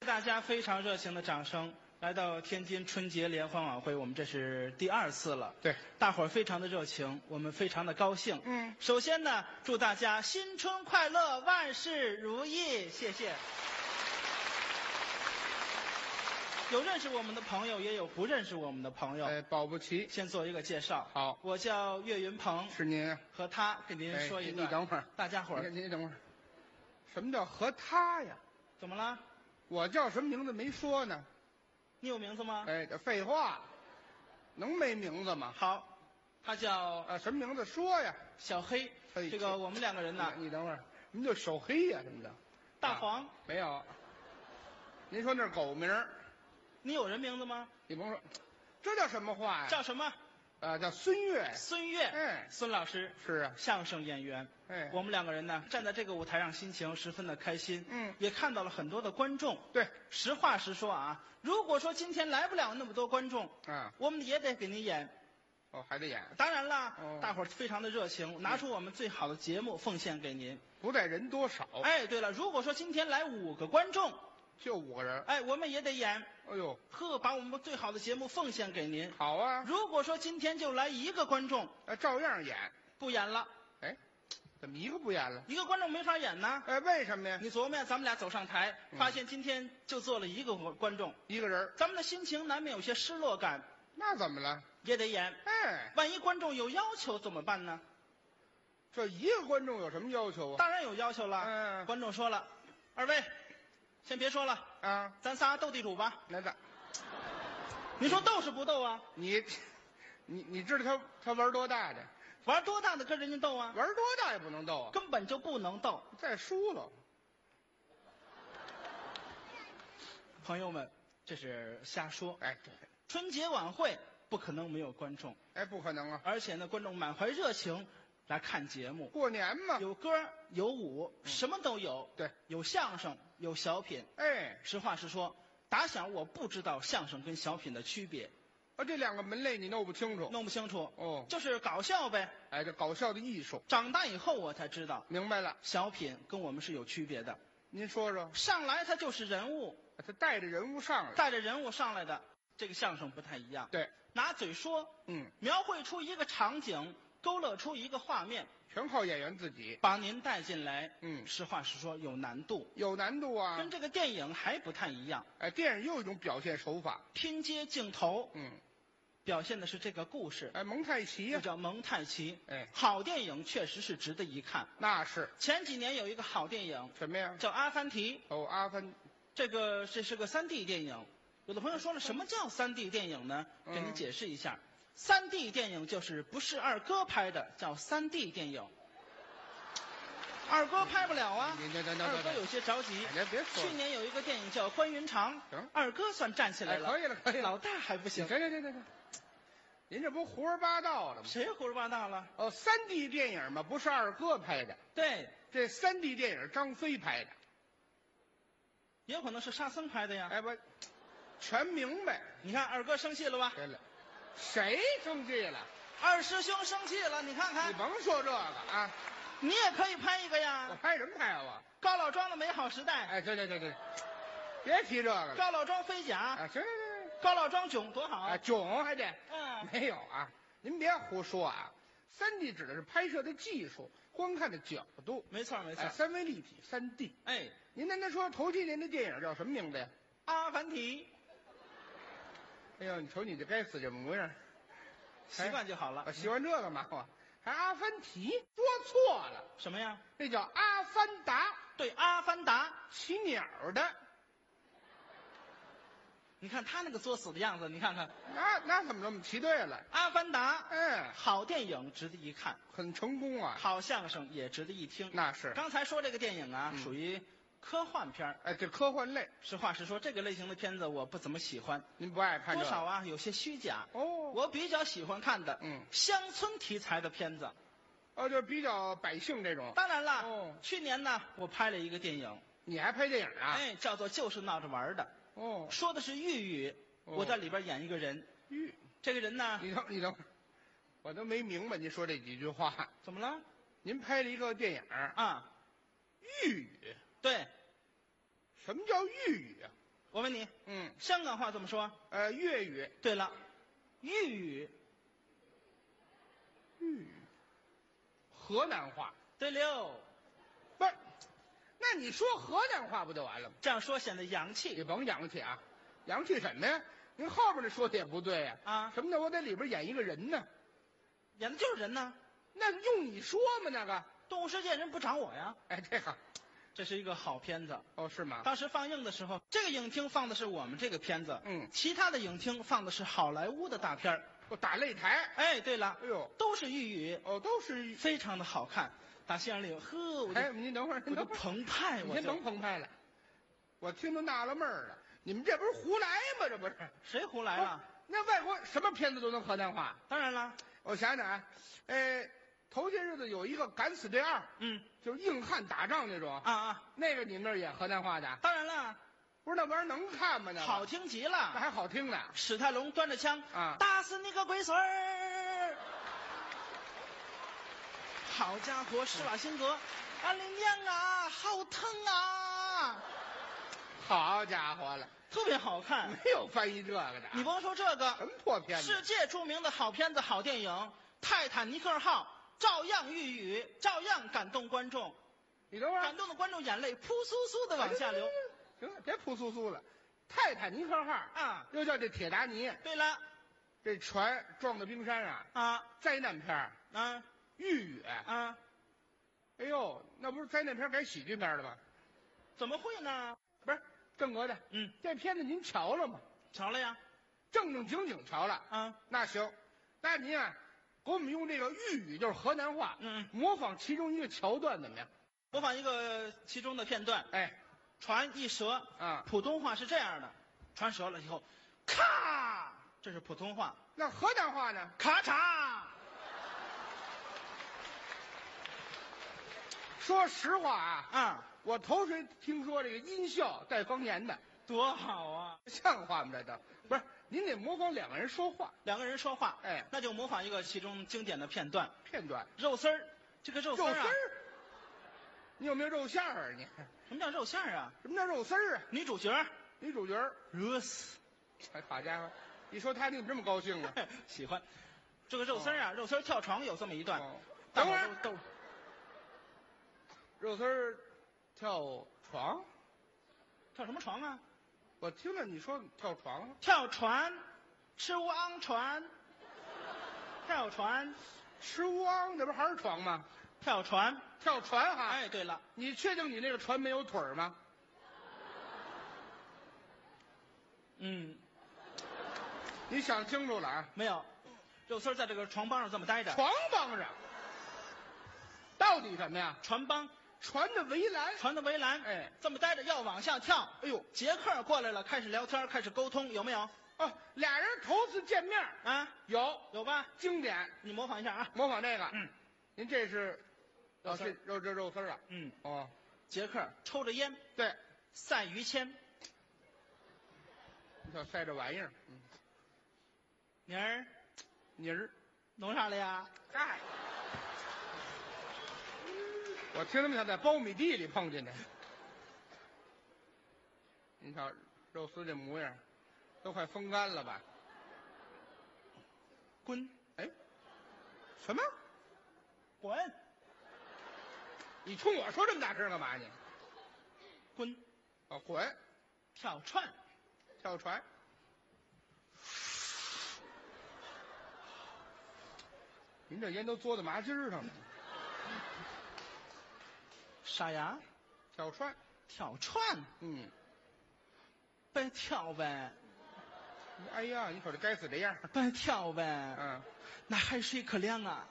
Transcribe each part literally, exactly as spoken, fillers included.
大家非常热情的掌声，来到天津春节联欢晚会，我们这是第二次了。 对， 大伙儿非常的热情，我们非常的高兴。 嗯， 首先呢，祝大家新春快乐，万事如意，谢谢。有认识我们的朋友，也有不认识我们的朋友。 哎，保不齐。 先做一个介绍。 好， 我叫岳云鹏， 是您。 和他给您说一段。 哎、你等会儿， 大家伙儿， 你你等会儿，什么叫和他呀？ 怎么了？ 我叫什么名字没说呢？ 你有名字吗？ 哎，这废话，能没名字吗？ 好，他叫啊，什么名字说呀？ 小黑。 嘿这个我们两个人呢， 你, 你等会儿，什么叫小黑呀？什么的？ 大黄、啊、 没有。您说那是狗名儿？ 你有人名字吗？ 你甭说，这叫什么话呀？ 叫什么？ 啊，叫孙越。 孙越， 哎， 孙老师是啊， 相声演员。 哎， 我们两个人呢，站在这个舞台上，心情十分的开心。 嗯， 也看到了很多的观众。 对， 实话实说啊，如果说今天来不了那么多观众啊， 我们也得给您演。 哦，还得演。 当然了， 哦、 大伙儿非常的热情，拿出我们最好的节目奉献给您。 不在人多少。 哎，对了，如果说今天来五个观众， 就五个人， 哎，我们也得演。 哎呦， 呵，把我们最好的节目奉献给您。 好啊。 如果说今天就来一个观众， 哎，照样演， 不演了。 哎，怎么一个不演了？ 一个观众没法演呢。 哎，为什么呀？ 你琢磨呀，咱们俩走上台，发现今天就坐了一个观众， 一个人， 咱们的心情难免有些失落感。 那怎么了？ 也得演。 哎， 万一观众有要求怎么办呢？ 这一个观众有什么要求啊？ 当然有要求了。 嗯， 观众说了，二位，先别说了啊， 咱仨斗地主吧。 那咋？ 你说斗是不斗啊？ 你，你你知道他他玩多大的？ 玩多大的跟人家斗啊？ 玩多大也不能斗啊， 根本就不能斗。 再输了。 朋友们，这是瞎说。 哎，对， 春节晚会不可能没有观众。 哎，不可能啊！ 而且呢，观众满怀热情来看节目。 过年嘛， 有歌有舞，嗯、什么都有。 对， 有相声，有小品。 哎， 实话实说，打小我不知道相声跟小品的区别。 啊，这两个门类你弄不清楚？ 弄不清楚。 哦， 就是搞笑呗。 哎，这搞笑的艺术。 长大以后我才知道。 明白了， 小品跟我们是有区别的。 您说说。 上来他就是人物， 他带着人物上来， 带着人物上来的，这个相声不太一样。 对， 拿嘴说， 嗯， 描绘出一个场景，勾勒出一个画面， 全靠演员自己把您带进来。 嗯， 实话实说，有难度， 有难度啊， 跟这个电影还不太一样。 哎，电影又有一种表现手法， 拼接镜头， 嗯， 表现的是这个故事。 哎，蒙太奇呀、 啊，叫蒙太奇。 哎， 好电影确实是值得一看。 那是。 前几年有一个好电影， 什么呀？ 叫《阿凡提》。 哦，阿凡， 这个这是个三 D 电影。有的朋友说了，什么叫三 D 电影呢？给您解释一下，三 D 电影就是不是二哥拍的，叫三 D 电影。二哥拍不了啊，二哥有些着急。 别别说。 去年有一个电影叫《关云长》，二哥算站起来了。 可以了，可以了。 老大还不行。 行行行行，您这不胡说八道了吗？ 谁胡说八道了？ 哦，三 D 电影嘛，不是二哥拍的。 对， 这三 D 电影张飞拍的， 也有可能是沙僧拍的呀。 哎不。全明白， 你看二哥生气了吧？ 对了，谁生气了？ 二师兄生气了，你看看。 你甭说这个啊， 你也可以拍一个呀。 我拍什么拍啊我？ 高老庄的美好时代。 哎，对对对对，别提这个了。 高老庄飞甲。 啊，行行行。 高老庄囧多好啊！ 囧还得。 嗯。 没有啊，您别胡说啊。三 D 指的是拍摄的技术，观看的角度。 没错没错。 哎、三维立体，三 D。 哎， 您刚才说头几年的电影叫什么名字呀？ 阿凡提。 哎呦，你瞅你这该死这模样， 习惯就好了。 我习惯这个嘛，我还阿凡提，说错了。 什么呀？ 那叫阿凡达。 对，阿凡达， 骑鸟的。 你看他那个作死的样子，你看看。 那那怎么这么骑对了？ 阿凡达， 嗯， 好电影值得一看， 很成功啊。 好相声也值得一听。 那是。 刚才说这个电影啊，嗯、属于。科幻片哎，这科幻类。 实话实说，这个类型的片子我不怎么喜欢。 您不爱看？ 多少啊，有些虚假。 哦， 我比较喜欢看的， 嗯， 乡村题材的片子。 哦，就比较百姓这种。 当然了， 哦， 去年呢，我拍了一个电影。 你还拍电影啊？ 哎，叫做《就是闹着玩的》。 哦， 说的是豫语， 哦、 我在里边演一个人。 豫， 这个人呢？ 你等，你等会儿，我都没明白您说这几句话。 怎么了？ 您拍了一个电影啊？ 豫语。 对。 什么叫豫语啊？ 我问你， 嗯， 香港话怎么说？ 呃，粤语， 对了，豫语。 豫语，河南话。 对了， 不是，那你说河南话不就完了吗？ 这样说显得洋气你甭洋气啊，洋气什么呀？您后边那说的也不对呀、 啊。 什么叫我在里边演一个人呢？ 演的就是人呢。 那用你说吗？那个， 动物世界人不找我呀。 哎，这个， 这是一个好片子。 哦，是吗？ 当时放映的时候，这个影厅放的是我们这个片子， 嗯， 其他的影厅放的是好莱坞的大片儿。 我打擂台。 哎，对了， 哎呦， 都是豫语， 哦，都是。 非常的好看。打戏上里，呵，我就哎，您等会儿， 我就您等会儿， 澎湃， 你先我就甭澎湃了，我听都纳了闷儿了，你们这不是胡来吗？这不是？ 谁胡来了？ 那外国什么片子都能河南话？ 当然了， 我想想啊，呃，头些日子有一个《敢死队二》， 嗯， 就是硬汉打仗那种， 啊啊， 那个你们那儿演河南话的？ 当然了， 不是那玩意儿能看吗？那个好，听极那了。 还好听呢。 史泰龙端着枪啊打死你个龟孙儿！好家伙，施瓦辛格，俺的娘啊，好疼啊！ 好家伙了， 特别好看。 没有翻译这个的啊。 你甭说这什个， 么破片子？ 世界著名的好片子、好电影《泰坦尼克号》，照样豫语，照样感动观众， 你等会儿感，动的观众眼泪扑簌簌的往下流。 行了，别扑簌簌了。泰坦尼克号啊， 又叫这铁达尼， 对了， 这船撞到冰山啊， 啊灾难片儿， 啊豫语。 啊， 哎呦，那不是灾难片改喜剧片了吗？ 怎么会呢？ 不是，正格的， 嗯， 这片子您瞧了吗？ 瞧了呀， 正正经经瞧了。 啊， 那行，那您啊，给我们用这个豫语，就是河南话， 嗯， 模仿其中一个桥段怎么样？ 模仿一个其中的片段。 哎， 船一折， 啊普通话是这样的，船折了以后，咔，这是普通话， 那河南话呢？ 咔嚓， 说实话啊， 啊， 我头回听说这个音效带方言的， 多好啊！ 像话吗？这都不是，您得模仿两个人说话两个人说话， 哎那就模仿一个其中经典的片段， 片段。 肉丝儿，这个肉丝儿啊， 肉丝儿，你有没有肉馅儿啊？你什么叫肉馅儿啊？ 什么叫肉丝儿啊？ 女主角女主角儿， 热死， 哎，好家伙，一说他你怎么这么高兴啊？ 喜欢。这个肉丝儿啊，肉丝儿跳床有这么一段， 哦大伙等会儿都都肉丝儿跳床， 跳什么床啊？ 我听了你说跳床， 跳船，吃乌昂船，跳船， 吃乌昂，这不还是床吗？ 跳船。 跳船哈， 哎，对了， 你确定你那个船没有腿儿吗？ 嗯， 你想清楚了啊！ 没有，肉丝儿在这个床帮上这么待着， 床帮上，到底什么呀？ 船帮船的围栏。 船的围栏， 哎， 这么待着要往下跳。 哎呦， 杰克过来了，开始聊天，开始沟通，有没有？ 哦，俩人头次见面， 啊， 有有吧？ 经典， 你模仿一下啊。 模仿这个。 嗯， 您这是，哦， 肉丝儿这肉这肉丝儿啊。 嗯， 哦， 杰克抽着烟， 对， 赛于谦， 你瞧晒这玩意儿，嗯， 明儿泥儿， 弄啥了呀？ 哎，我听他们想在苞米地里碰见的。你瞧肉丝这模样，都快风干了吧？ 滚哎，什么？ 滚你冲我说这么大声干嘛你？ 滚， 哦，滚， 跳船， 跳船。您这烟都嘬到麻筋儿上了。 傻丫， 跳船， 跳船， 嗯， 别跳呗， 哎呀，你瞅这该死这样儿， 别跳呗， 嗯， 那海水可凉啊！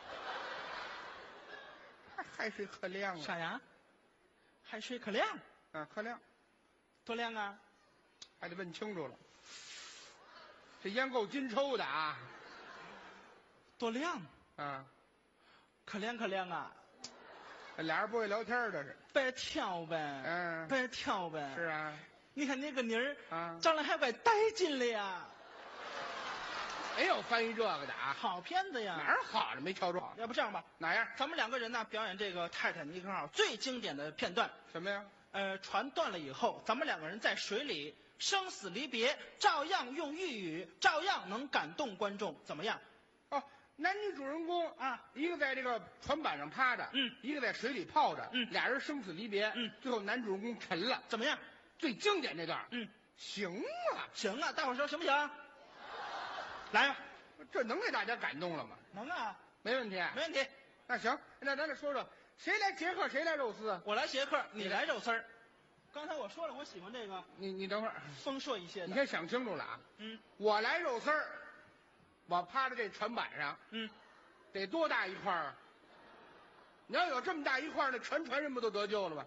还海水可凉啊， 傻丫，海水可凉， 啊，可凉， 多凉啊！ 还得问清楚了。这烟够金抽的啊， 多凉， 啊， 可凉可凉啊！ 这俩人不会聊天儿这是， 别跳呗， 嗯别跳呗。 是啊， 你看那个妮儿啊长得还怪带劲的呀， 没有翻译这个的啊， 好片子呀。 哪儿好了没瞧着？ 要不这样吧， 哪样？ 咱们两个人呢表演这个《泰坦尼克号》最经典的片段， 什么呀？ 呃，船断了以后，咱们两个人在水里生死离别，照样用豫语，照样能感动观众，怎么样？ 哦，男女主人公啊， 一个在这个船板上趴着， 嗯， 一个在水里泡着， 嗯， 俩人生死离别， 嗯， 最后男主人公沉了， 怎么样？ 最经典这段， 嗯， 行啊， 行啊，大伙儿说行不行？来吧， 这能给大家感动了吗？ 能啊， 没问题， 没问题。 那行，那咱再说说，谁来杰克，谁来肉丝啊？ 我来杰克，你来肉丝儿。刚才我说了，我喜欢这个你你等会儿， 丰硕一些的。 你先想清楚了啊。 嗯， 我来肉丝儿，我趴在这船板上， 嗯， 得多大一块儿啊？你要有这么大一块儿，那全船人不都得救了吗？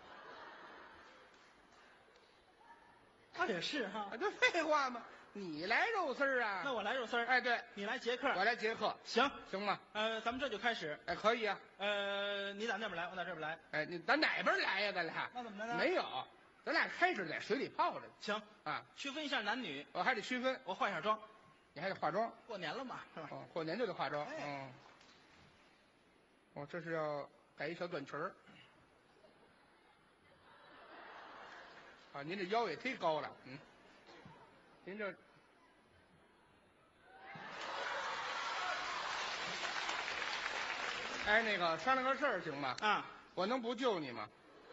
他也是哈啊，。这废话吗？你来肉丝儿啊？ 那我来肉丝儿， 哎，对， 你来杰克。 我来杰克， 行， 行吗？ 呃，咱们这就开始。 哎，可以啊。 呃，你打那边来，我打这边来。 哎，你咱哪边来呀？咱俩那怎么的呢？ 没有，咱俩开始在水里泡着行， 啊。 区分一下男女。 我还得区分， 我化一下妆， 你还得化妆。 过年了嘛，是吧？ 哦，过年就得化妆。 哎嗯。哦，这是要改一小短裙儿。啊，您这腰也忒高了，嗯。您这。哎，那个商量个事儿行吗？ 啊， 我能不救你吗？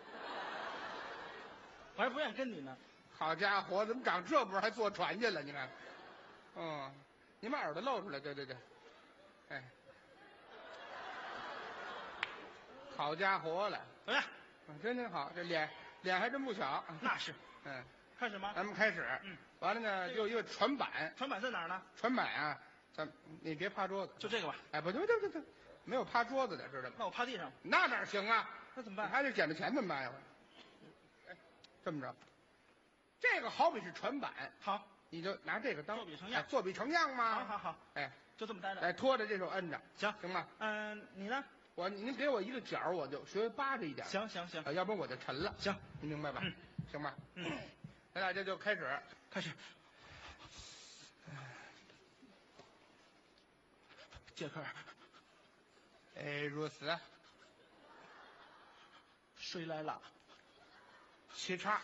我还不愿意跟你呢。 好家伙，怎么长这步还坐船去了？你看，嗯，你把耳朵露出来，对对对，哎，好家伙了， 怎么样？ 嗯真真好，这脸脸还真不小。 那是。 嗯， 开始吗？ 咱们开始。 嗯， 完了呢，就一个船板， 船板在哪儿呢？ 船板啊，咱你别趴桌子， 就这个吧。 哎，不对不对不对，没有趴桌子的，知道吗？ 那我趴地上， 那哪行啊？你那怎么办？ 还得捡着钱怎么办呀？哎，这么着，这个好比是船板， 好， 你就拿这个当作比成样哎作比成样嘛。 好好好， 哎就这么待着。 哎，拖着这手摁着， 行行吗？ 嗯，你呢？ 我您给我一个角儿，我就学扒着一点， 行行行啊，要不然我就沉了。 行， 你明白吧？ 嗯， 行吧？ 嗯， 咱俩这就开始。 开始。杰克， 哎，如此， 水来了。 沏茶。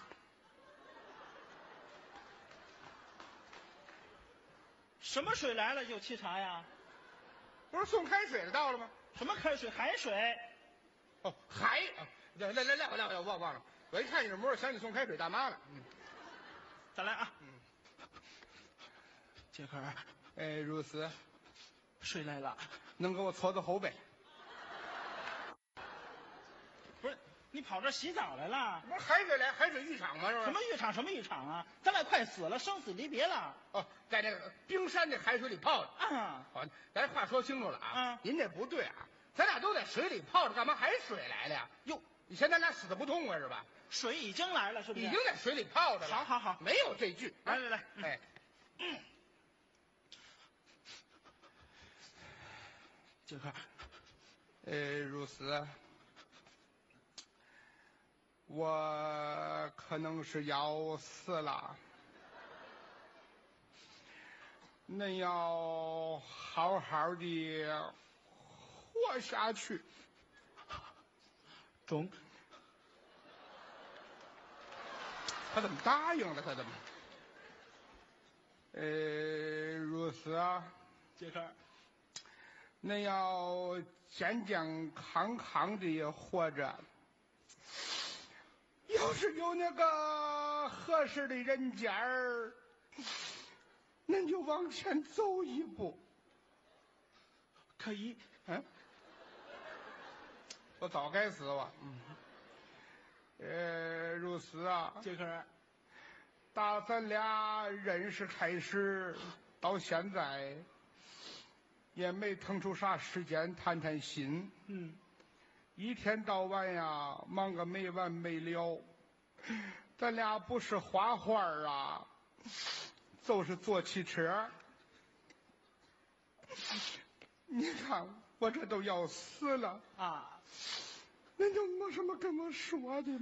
什么水来了就沏茶呀？ 不是送开水的到了吗？ 什么开水？海水。 哦，还啊来来来来来来，忘忘了，我一看你这模样，想起送开水大妈了。嗯， 再来啊。 嗯， 杰克， 哎，如此， 水来了。 能给我搓搓后背？ 不是，你跑这洗澡来了？ 不是海水来海水浴场吗？是不是？ 什么浴场？什么浴场啊？咱俩快死了，生死离别了。 哦，在这个冰山这海水里泡着。 啊， 好，咱话说清楚了啊。 嗯您这不对啊，咱俩都在水里泡着，干嘛海水来了呀？ 哟， 你嫌咱俩死的不痛快是吧？ 水已经来了，是不是？ 已经在水里泡着了。 好好好没有这句。 来来来，嗯哎， 杰克， 呃，如此，我可能是要死了，恁要好好的活下去。 中。 他怎么答应了？他怎么？呃，如此啊， 杰克， 恁要健健康康的活着。要是有那个合适的人家儿，恁就往前走一步。 可以。 嗯，我早该死我。嗯。呃，如此啊， 杰克， 打咱俩认识开始到现在，也没腾出啥时间谈谈心。 嗯， 一天到晚呀，忙个没完没了。咱俩不是画画啊，就是坐汽车。你看我这都要死了啊。 恁就没什么跟我说的？